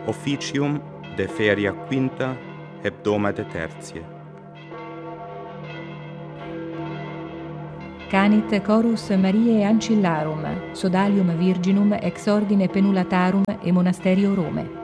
Officium de feria quinta hebdomade tertiae. Canit chorus Mariae Ancillarum, sodalium virginum ex ordine penulatarum e monasterio Rome.